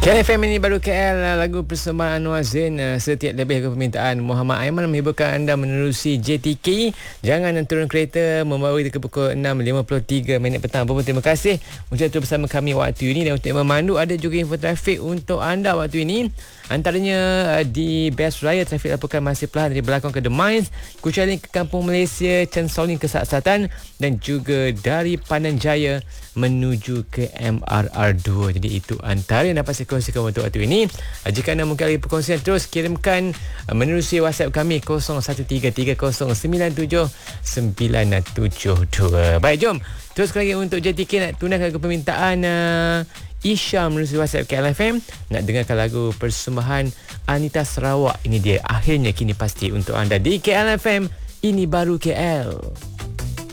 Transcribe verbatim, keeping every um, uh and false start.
K L F M ini baru K L, lagu persembahan Anwar Zain. Setiap lebih ke permintaan Muhammad Aiman menghiburkan anda menerusi J T K. Jangan turun kereta, membawa kita ke pukul enam lima puluh tiga minit petang. Apa pun terima kasih untuk itu bersama kami waktu ini. Dan untuk memandu, ada juga info trafik untuk anda waktu ini. Antaranya di Best Raya, trafik laporkan masih perlahan dari Belakang ke The Mines, Kuching ke Kampung Malaysia, Chen Sauling ke Siak Selatan, dan juga dari Pandan Jaya menuju ke M R R dua. Jadi itu antara yang dapat saya kongsikan untuk waktu ini. Jika anda mungkin lagi perkongsian, terus kirimkan menerusi WhatsApp kami kosong satu tiga tiga kosong sembilan tujuh sembilan tujuh dua. Baik, jom terus lagi untuk J T K nak tunaikan ke permintaan uh, Isha menerusi WhatsApp K L F M. Nak dengarkan lagu persembahan Anita Sarawak. Ini dia, akhirnya kini pasti untuk anda di K L F M. Ini baru K L.